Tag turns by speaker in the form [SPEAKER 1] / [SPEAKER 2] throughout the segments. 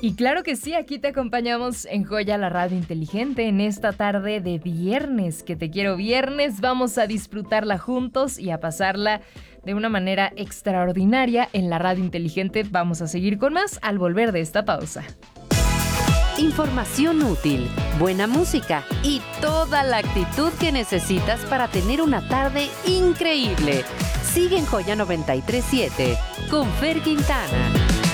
[SPEAKER 1] Y claro que sí, aquí te acompañamos en Joya, la radio inteligente, en esta tarde de viernes, que te quiero viernes. Vamos a disfrutarla juntos y a pasarla de una manera extraordinaria en la radio inteligente. Vamos a seguir con más al volver de esta pausa.
[SPEAKER 2] Información útil, buena música y toda la actitud que necesitas para tener una tarde increíble. Sigue en Joya 93.7 con Fer Quintana.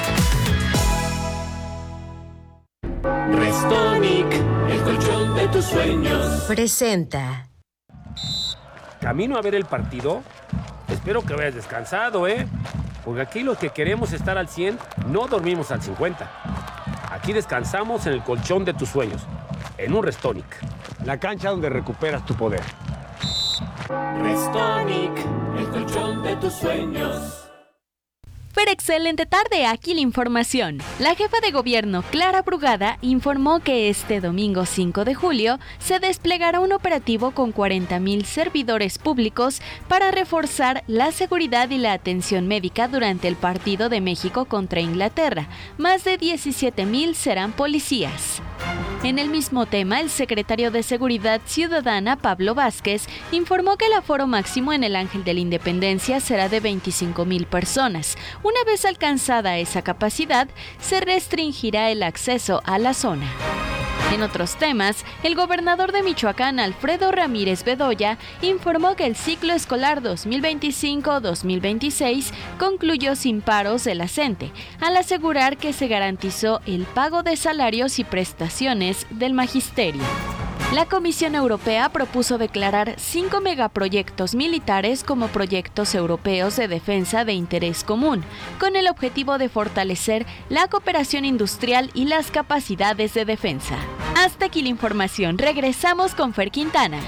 [SPEAKER 3] Restonic, el colchón de tus sueños.
[SPEAKER 4] Presenta.
[SPEAKER 5] Camino a ver el partido. Espero que vayas descansado, porque aquí los que queremos estar al 100 no dormimos al 50. Aquí descansamos en el colchón de tus sueños, en un Restonic.
[SPEAKER 6] La cancha donde recuperas tu poder.
[SPEAKER 3] Restonic, el colchón de tus sueños.
[SPEAKER 7] Pero excelente tarde, aquí la información. La jefa de gobierno, Clara Brugada, informó que este domingo 5 de julio se desplegará un operativo con 40,000 servidores públicos para reforzar la seguridad y la atención médica durante el partido de México contra Inglaterra. Más de 17,000 serán policías. En el mismo tema, el secretario de Seguridad Ciudadana, Pablo Vázquez, informó que el aforo máximo en el Ángel de la Independencia será de 25,000 personas. Una vez alcanzada esa capacidad, se restringirá el acceso a la zona. En otros temas, el gobernador de Michoacán, Alfredo Ramírez Bedoya, informó que el ciclo escolar 2025-2026 concluyó sin paros de la CENTE, al asegurar que se garantizó el pago de salarios y prestaciones del magisterio. La Comisión Europea propuso declarar 5 megaproyectos militares como proyectos europeos de defensa de interés común, con el objetivo de fortalecer la cooperación industrial y las capacidades de defensa. Hasta aquí la información. Regresamos con Fer Quintana.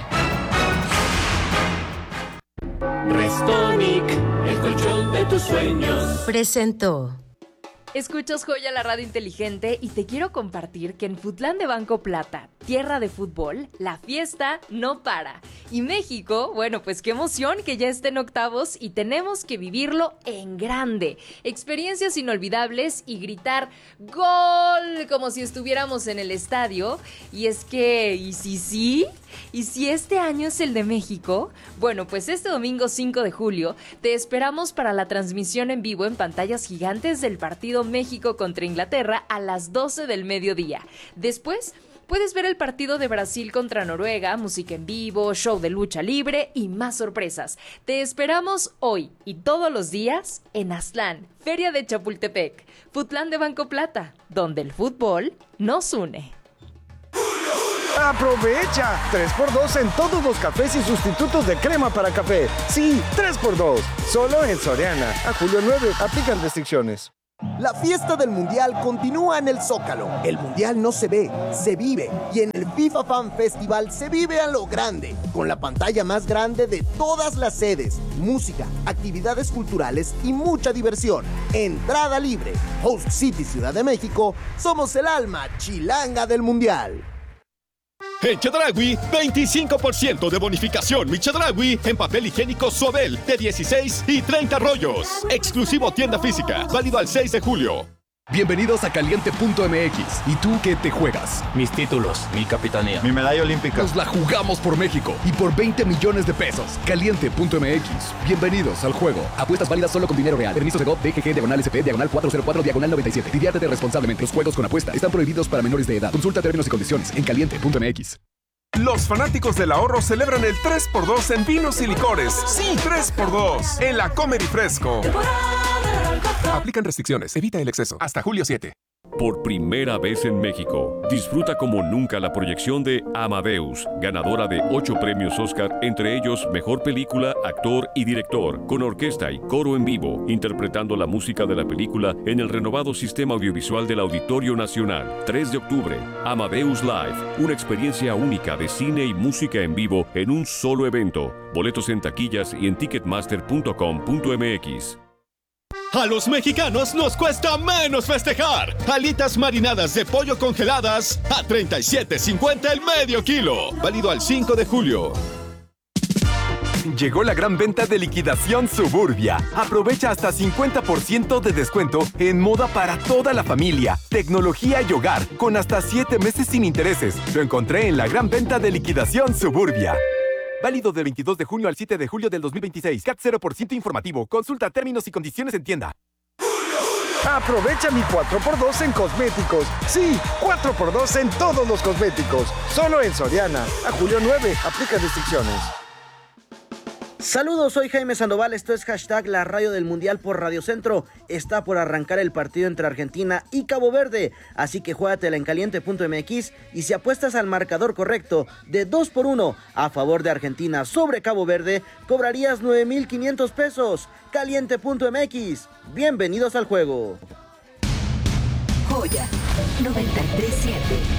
[SPEAKER 3] Restonic, el colchón de tus sueños.
[SPEAKER 4] Presentó.
[SPEAKER 1] Escuchas Joya, la radio inteligente, y te quiero compartir que en Futlán de Banco Plata, tierra de fútbol, la fiesta no para. Y México, bueno, pues qué emoción que ya esté en octavos y tenemos que vivirlo en grande. Experiencias inolvidables y gritar ¡gol! Como si estuviéramos en el estadio. Y es que, ¿y si sí? ¿Y si este año es el de México? Bueno, pues este domingo 5 de julio te esperamos para la transmisión en vivo en pantallas gigantes del partido México contra Inglaterra a las 12 del mediodía. Después puedes ver el partido de Brasil contra Noruega, música en vivo, show de lucha libre y más sorpresas. Te esperamos hoy y todos los días en Aztlán, Feria de Chapultepec, Futlán de Banco Plata, donde el fútbol nos une.
[SPEAKER 6] ¡Aprovecha! 3x2 en todos los cafés y sustitutos de crema para café. Sí, 3x2. Solo en Soriana. A julio 9. Aplican restricciones.
[SPEAKER 8] La fiesta del Mundial continúa en el Zócalo. El Mundial no se ve, se vive. Y en el FIFA Fan Festival se vive a lo grande, con la pantalla más grande de todas las sedes, música, actividades culturales y mucha diversión. Entrada libre. Host City Ciudad de México, somos el alma chilanga del Mundial.
[SPEAKER 9] En Chedraui, 25% de bonificación Mi Chedraui en papel higiénico Suabel de 16 y 30 rollos. Exclusivo tienda física, válido al 6 de julio.
[SPEAKER 10] Bienvenidos a Caliente.mx. ¿Y tú qué te juegas?
[SPEAKER 11] Mis títulos, mi capitanía,
[SPEAKER 10] mi medalla olímpica. Nos la jugamos por México y por 20 millones de pesos. Caliente.mx. Bienvenidos al juego. Apuestas válidas solo con dinero real. Permiso de GOV, BGG, /SP, /404, /97. Diviértete responsablemente. Los juegos con apuesta están prohibidos para menores de edad. Consulta términos y condiciones en Caliente.mx.
[SPEAKER 12] Los fanáticos del ahorro celebran el 3x2 en vinos y licores. Sí, 3x2 en la Comer y Fresco. Aplican restricciones. Evita el exceso. Hasta julio 7.
[SPEAKER 13] Por primera vez en México, disfruta como nunca la proyección de Amadeus, ganadora de 8 premios Oscar, entre ellos Mejor Película, Actor y Director, con orquesta y coro en vivo, interpretando la música de la película en el renovado sistema audiovisual del Auditorio Nacional. 3 de octubre, Amadeus Live, una experiencia única de cine y música en vivo en un solo evento. Boletos en taquillas y en ticketmaster.com.mx.
[SPEAKER 9] A los mexicanos nos cuesta menos festejar. Alitas marinadas de pollo congeladas a $37.50 el medio kilo. Válido al 5 de julio.
[SPEAKER 4] Llegó la gran venta de liquidación Suburbia. Aprovecha hasta 50% de descuento en moda para toda la familia, tecnología y hogar, con hasta 7 meses sin intereses. Lo encontré en la gran venta de liquidación Suburbia. Válido del 22 de junio al 7 de julio del 2026. CAT 0% informativo. Consulta términos y condiciones en tienda.
[SPEAKER 6] Aprovecha mi 4x2 en cosméticos. Sí, 4x2 en todos los cosméticos. Solo en Soriana. A julio 9. Aplica restricciones.
[SPEAKER 14] Saludos, soy Jaime Sandoval, esto es hashtag la radio del mundial por Radio Centro. Está por arrancar el partido entre Argentina y Cabo Verde, así que juégatela en caliente.mx y si apuestas al marcador correcto de 2-1 a favor de Argentina sobre Cabo Verde, cobrarías 9,500 pesos. Caliente.mx, bienvenidos al juego.
[SPEAKER 15] Joya 93.7.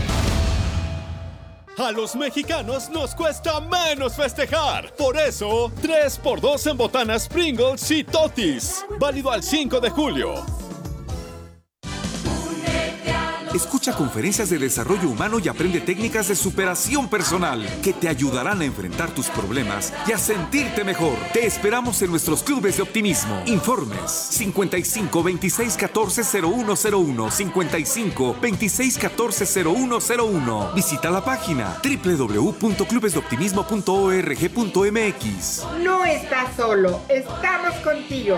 [SPEAKER 9] A los mexicanos nos cuesta menos festejar. Por eso, 3x2 en botanas Pringles y Totis. Válido al 5 de julio.
[SPEAKER 16] Escucha conferencias de desarrollo humano y aprende técnicas de superación personal que te ayudarán a enfrentar tus problemas y a sentirte mejor. Te esperamos en nuestros clubes de optimismo. Informes 55 26 14 0101 55 26 14 0101. Visita la página www.clubesdeoptimismo.org.mx.
[SPEAKER 17] No estás solo, estamos contigo.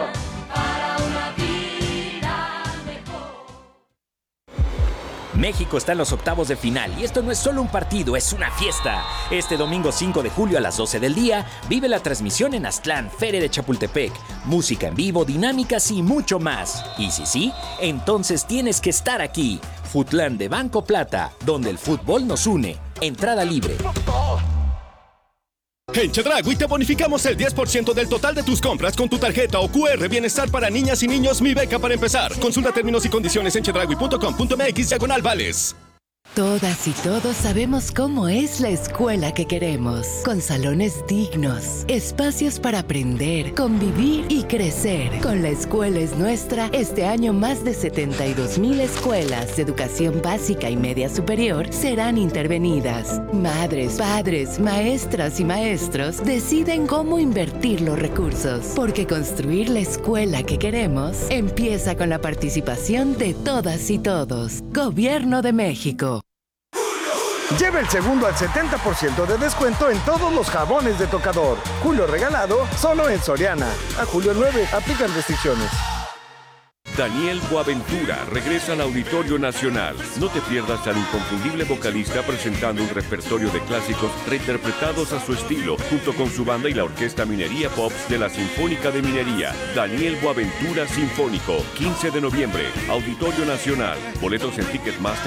[SPEAKER 18] México está en los octavos de final y esto no es solo un partido, es una fiesta. Este domingo 5 de julio a las 12 del día, vive la transmisión en Aztlán, Feria de Chapultepec. Música en vivo, dinámicas y mucho más. Y si sí, entonces tienes que estar aquí. Futlán de Banco Plata, donde el fútbol nos une. Entrada libre.
[SPEAKER 9] En Chedraui te bonificamos el 10% del total de tus compras con tu tarjeta o QR Bienestar para niñas y niños Mi Beca para empezar. Consulta términos y condiciones en chedraui.com.mx/vales.
[SPEAKER 2] Todas y todos sabemos cómo es la escuela que queremos, con salones dignos, espacios para aprender, convivir y crecer. Con La Escuela es Nuestra, este año más de 72,000 escuelas de educación básica y media superior serán intervenidas. Madres, padres, maestras y maestros deciden cómo invertir los recursos, porque construir la escuela que queremos empieza con la participación de todas y todos. Gobierno de México.
[SPEAKER 6] Lleva el segundo al 70% de descuento en todos los jabones de tocador. Julio regalado, solo en Soriana. A julio 9, aplican restricciones.
[SPEAKER 13] Daniel Boaventura regresa al Auditorio Nacional. No te pierdas al inconfundible vocalista presentando un repertorio de clásicos reinterpretados a su estilo, junto con su banda y la Orquesta Minería Pops de la Sinfónica de Minería. Daniel Boaventura Sinfónico, 15 de noviembre, Auditorio Nacional. Boletos en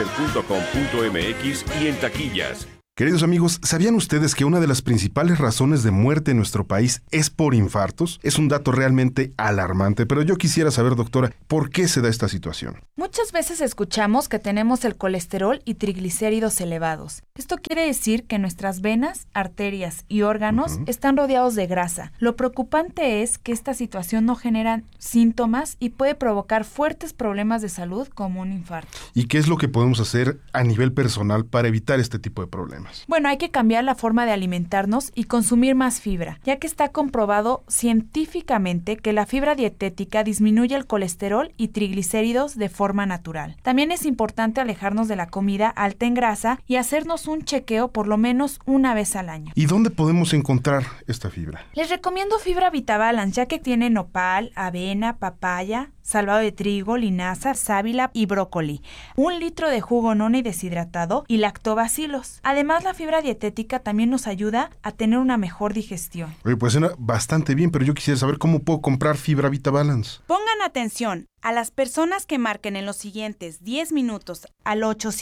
[SPEAKER 13] ticketmaster.com.mx y en taquillas.
[SPEAKER 19] Queridos amigos, ¿sabían ustedes que una de las principales razones de muerte en nuestro país es por infartos? Es un dato realmente alarmante, pero yo quisiera saber, doctora, ¿por qué se da esta situación?
[SPEAKER 20] Muchas veces escuchamos que tenemos el colesterol y triglicéridos elevados. Esto quiere decir que nuestras venas, arterias y órganos están rodeados de grasa. Lo preocupante es que esta situación no genera síntomas y puede provocar fuertes problemas de salud como un infarto.
[SPEAKER 19] ¿Y qué es lo que podemos hacer a nivel personal para evitar este tipo de problemas?
[SPEAKER 20] Bueno, hay que cambiar la forma de alimentarnos y consumir más fibra, ya que está comprobado científicamente que la fibra dietética disminuye el colesterol y triglicéridos de forma natural. También es importante alejarnos de la comida alta en grasa y hacernos un chequeo por lo menos una vez al año.
[SPEAKER 19] ¿Y dónde podemos encontrar esta fibra?
[SPEAKER 20] Les recomiendo fibra VitaBalance, ya que tiene nopal, avena, papaya, salvado de trigo, linaza, sábila y brócoli, 1 litro de jugo noni deshidratado y lactobacilos. Además, la fibra dietética también nos ayuda a tener una mejor digestión.
[SPEAKER 19] Oye, pues suena bastante bien, pero yo quisiera saber cómo puedo comprar fibra VitaBalance.
[SPEAKER 20] Pongan atención. A las personas que marquen en los siguientes 10 minutos al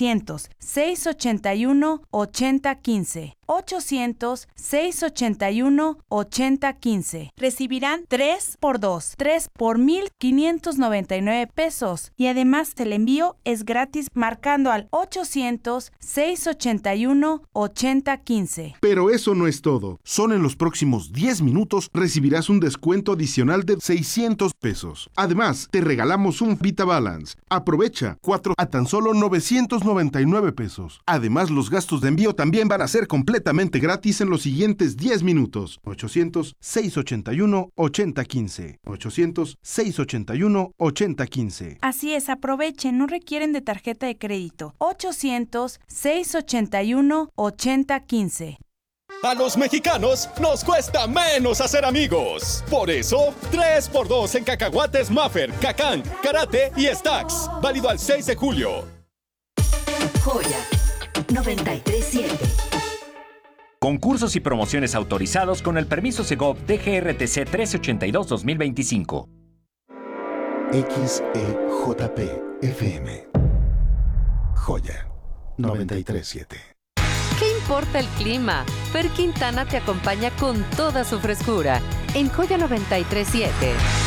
[SPEAKER 20] 800-681-8015. 800-681-8015. Recibirán 3x2, 3 por 1,599 pesos. Y además el envío es gratis marcando al 800-681-8015.
[SPEAKER 19] Pero eso no es todo. Solo en los próximos 10 minutos recibirás un descuento adicional de 600 pesos. Además, te regalamos regalamos un Vita Balance. Aprovecha 4 a tan solo 999 pesos. Además, los gastos de envío también van a ser completamente gratis en los siguientes 10 minutos. 800-681-8015. 800-681-8015.
[SPEAKER 20] Así es, aprovechen, no requieren de tarjeta de crédito. 800-681-8015.
[SPEAKER 9] A los mexicanos nos cuesta menos hacer amigos. Por eso, 3x2 en cacahuates Maffer, Cacán, Karate y Stax. Válido al 6 de julio.
[SPEAKER 15] Joya 93.7.
[SPEAKER 18] Concursos y promociones autorizados con el permiso Segov DGRTC 1382-2025.
[SPEAKER 21] XEJP FM. Joya 93.7.
[SPEAKER 22] ¿Qué importa el clima? Fer Quintana te acompaña con toda su frescura en Joya 93.7.